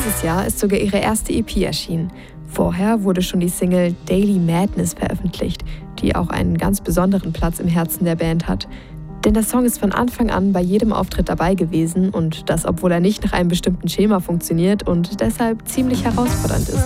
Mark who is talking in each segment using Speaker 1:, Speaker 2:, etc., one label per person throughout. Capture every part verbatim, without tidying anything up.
Speaker 1: Dieses Jahr ist sogar ihre erste E P erschienen. Vorher wurde schon die Single Daily Madness veröffentlicht, die auch einen ganz besonderen Platz im Herzen der Band hat. Denn der Song ist von Anfang an bei jedem Auftritt dabei gewesen und das, obwohl er nicht nach einem bestimmten Schema funktioniert und deshalb ziemlich herausfordernd ist.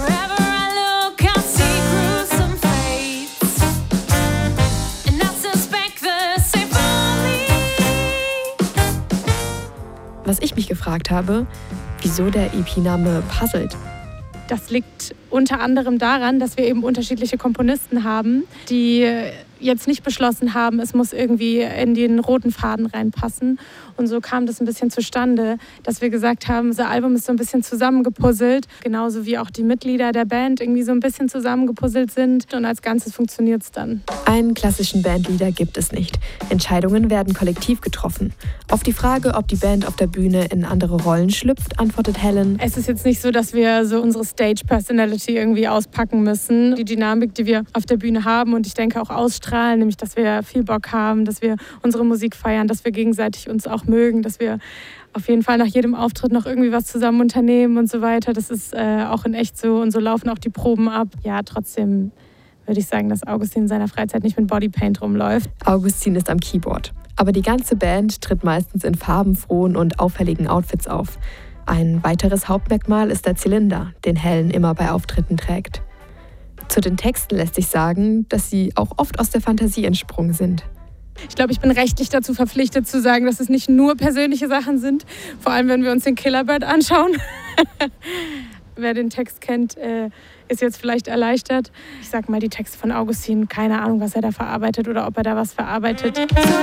Speaker 1: Was ich mich gefragt habe, wieso der E P-Name puzzelt.
Speaker 2: Das liegt unter anderem daran, dass wir eben unterschiedliche Komponisten haben, die jetzt nicht beschlossen haben, es muss irgendwie in den roten Faden reinpassen. Und so kam das ein bisschen zustande, dass wir gesagt haben, unser Album ist so ein bisschen zusammengepuzzelt, genauso wie auch die Mitglieder der Band irgendwie so ein bisschen zusammengepuzzelt sind. Und als Ganzes funktioniert es dann.
Speaker 1: Einen klassischen Bandleader gibt es nicht. Entscheidungen werden kollektiv getroffen. Auf die Frage, ob die Band auf der Bühne in andere Rollen schlüpft, antwortet Helen:
Speaker 2: Es ist jetzt nicht so, dass wir so unsere Stage-Personality irgendwie auspacken müssen. Die Dynamik, die wir auf der Bühne haben und ich denke auch ausstrahlen, nämlich dass wir viel Bock haben, dass wir unsere Musik feiern, dass wir gegenseitig uns auch mögen, dass wir auf jeden Fall nach jedem Auftritt noch irgendwie was zusammen unternehmen und so weiter. Das ist äh, auch in echt so und so laufen auch die Proben ab. Ja, trotzdem würde ich sagen, dass Augustin in seiner Freizeit nicht mit Bodypaint rumläuft.
Speaker 1: Augustin ist am Keyboard. Aber die ganze Band tritt meistens in farbenfrohen und auffälligen Outfits auf. Ein weiteres Hauptmerkmal ist der Zylinder, den Helen immer bei Auftritten trägt. Zu den Texten lässt sich sagen, dass sie auch oft aus der Fantasie entsprungen sind.
Speaker 2: Ich glaube, ich bin rechtlich dazu verpflichtet zu sagen, dass es nicht nur persönliche Sachen sind. Vor allem, wenn wir uns den Killerbird anschauen. Wer den Text kennt, ist jetzt vielleicht erleichtert. Ich sag mal, die Texte von Augustin, keine Ahnung, was er da verarbeitet oder ob er da was verarbeitet.